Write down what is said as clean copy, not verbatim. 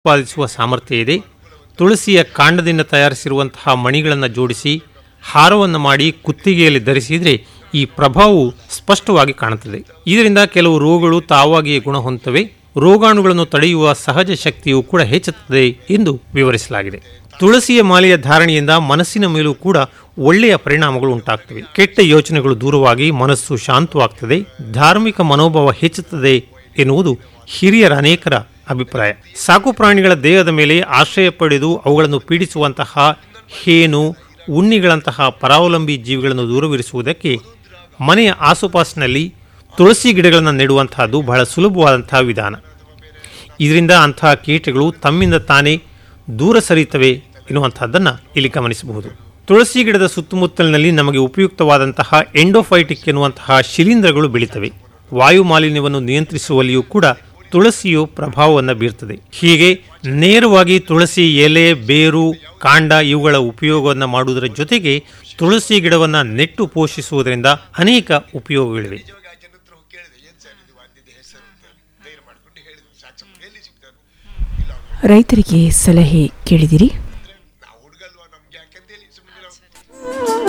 ಉತ್ಪಾದಿಸುವ ಸಾಮರ್ಥ್ಯ ಇದೆ. ತುಳಸಿಯ ಕಾಂಡದಿಂದ ತಯಾರಿಸಿರುವಂತಹ ಮಣಿಗಳನ್ನು ಜೋಡಿಸಿ ಹಾರವನ್ನು ಮಾಡಿ ಕುತ್ತಿಗೆಯಲ್ಲಿ ಧರಿಸಿದರೆ ಈ ಪ್ರಭಾವವು ಸ್ಪಷ್ಟವಾಗಿ ಕಾಣುತ್ತದೆ. ಇದರಿಂದ ಕೆಲವು ರೋಗಗಳು ತಾವಾಗಿಯೇ ಗುಣ ಹೊಂದುತ್ತವೆ. ರೋಗಾಣುಗಳನ್ನು ತಡೆಯುವ ಸಹಜ ಶಕ್ತಿಯು ಕೂಡ ಹೆಚ್ಚುತ್ತದೆ ಎಂದು ವಿವರಿಸಲಾಗಿದೆ. ತುಳಸಿಯ ಮಾಲೆಯ ಧಾರಣೆಯಿಂದ ಮನಸ್ಸಿನ ಮೇಲೂ ಕೂಡ ಒಳ್ಳೆಯ ಪರಿಣಾಮಗಳು ಉಂಟಾಗ್ತವೆ. ಕೆಟ್ಟ ಯೋಚನೆಗಳು ದೂರವಾಗಿ ಮನಸ್ಸು ಶಾಂತವಾಗ್ತದೆ, ಧಾರ್ಮಿಕ ಮನೋಭಾವ ಹೆಚ್ಚುತ್ತದೆ ಎನ್ನುವುದು ಹಿರಿಯರ ಅನೇಕರ ಅಭಿಪ್ರಾಯ. ಸಾಕು ಪ್ರಾಣಿಗಳ ದೇಹದ ಮೇಲೆ ಆಶ್ರಯ ಪಡೆದು ಅವುಗಳನ್ನು ಪೀಡಿಸುವಂತಹ ಹೇನು, ಉಣ್ಣಿಗಳಂತಹ ಪರಾವಲಂಬಿ ಜೀವಿಗಳನ್ನು ದೂರವಿರಿಸುವುದಕ್ಕೆ ಮನೆಯ ಆಸುಪಾಸಿನಲ್ಲಿ ತುಳಸಿ ಗಿಡಗಳನ್ನು ನೆಡುವಂತಹದ್ದು ಬಹಳ ಸುಲಭವಾದಂತಹ ವಿಧಾನ. ಇದರಿಂದ ಅಂತಹ ಕೀಟಗಳು ತಮ್ಮಿಂದ ತಾನೇ ದೂರ ಸರಿಯುತ್ತವೆ ಎನ್ನುವಂತಹದ್ದನ್ನು ಇಲ್ಲಿ ಗಮನಿಸಬಹುದು. ತುಳಸಿ ಗಿಡದ ಸುತ್ತಮುತ್ತಲಿನಲ್ಲಿ ನಮಗೆ ಉಪಯುಕ್ತವಾದಂತಹ ಎಂಡೋಫೈಟಿಕ್ ಎನ್ನುವಂತಹ ಶಿಲೀಂಧ್ರಗಳು ಬೆಳೀತವೆ. ವಾಯು ಮಾಲಿನ್ಯವನ್ನು ನಿಯಂತ್ರಿಸುವಲ್ಲಿಯೂ ಕೂಡ ತುಳಸಿಯು ಪ್ರಭಾವವನ್ನು ಬೀರ್ತದೆ. ಹೀಗೆ ನೇರವಾಗಿ ತುಳಸಿ ಎಲೆ, ಬೇರು, ಕಾಂಡ ಇವುಗಳ ಉಪಯೋಗವನ್ನು ಮಾಡುವುದರ ಜೊತೆಗೆ ತುಳಸಿ ಗಿಡವನ್ನು ನೆಟ್ಟು ಪೋಷಿಸುವುದರಿಂದ ಅನೇಕ ಉಪಯೋಗಗಳಿವೆ. ರೈತರಿಗೆ ಸಲಹೆ ಕೇಳಿದಿರಿ.